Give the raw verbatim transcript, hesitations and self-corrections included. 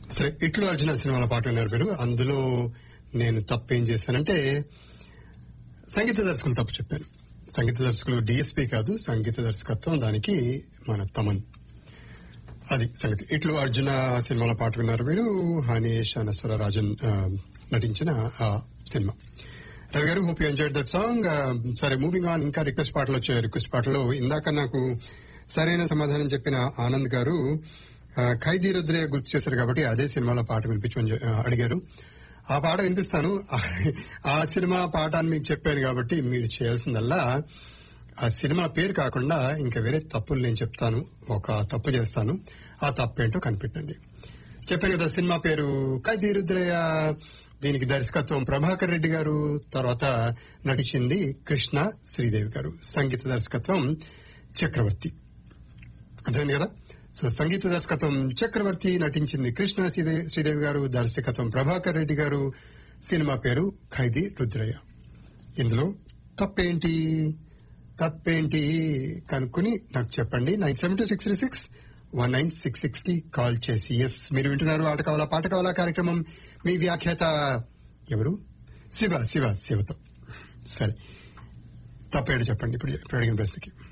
సరే, ఇట్లు అర్జున సినిమాల పాట విన్నారు మీరు. అందులో నేను తప్పేం చేశానంటే సంగీత దర్శకులు తప్పు చెప్పాను. సంగీత దర్శకులు డిఎస్పీ కాదు, సంగీత దర్శకత్వం దానికి మన తమన్. అది సంగతి. ఇట్లు అర్జున సినిమాల పాట విన్నారు మీరు. హనీష్ అనస్వర రాజన్ నటించిన ఆ సినిమా. రవి గారు, hope you enjoyed that song. సరే, మూవింగ్ ఆన్. ఇంకా రిక్వెస్ట్ పాటలు వచ్చాయి. రిక్వెస్ట్ పాటలో ఇందాక నాకు సరైన సమాధానం చెప్పిన ఆనంద్ గారు ఖైదీ రుద్రే గుర్తు చేశారు కాబట్టి అదే సినిమాలో పాట వినిపించమని అడిగారు. ఆ పాట వినిపిస్తాను. ఆ సినిమా పాట అని మీకు చెప్పాను కాబట్టి మీరు చేయాల్సిందల్లా ఆ సినిమా పేరు కాకుండా ఇంకా వేరే తప్పులు నేను చెప్తాను. ఒక తప్పు చేస్తాను, ఆ తప్పు ఏంటో కనిపెట్టండి. చెప్పాను కదా, సినిమా పేరు ఖైదీ రుద్రయ్య. దీనికి దర్శకత్వం ప్రభాకర్ రెడ్డి గారు. తర్వాత నటించింది కృష్ణ శ్రీదేవి గారు. సంగీత దర్శకత్వం చక్రవర్తి. అర్థమైంది కదా. సో సంగీత దర్శకత్వం చక్రవర్తి, నటించింది కృష్ణ శ్రీదేవి గారు, దర్శకత్వం ప్రభాకర్ రెడ్డి గారు. సినిమా పేరు ఖైదీ రుద్రయ్య. ఇందులో తప్పేంటి తప్పేంటి కనుక్కుని నాకు చెప్పండి. Nine seven two six three six one nine six six కి కాల్ చేసి. ఎస్, మీరు వింటున్నారు ఆట కావాలా పాట కావాలా కార్యక్రమం. మీ వ్యాఖ్యాత ఎవరు? శివ శివ శివతో. సరే, తప్పేంటి చెప్పండి ఇప్పుడు ఇప్పుడు అడిగిన ప్రశ్నకి.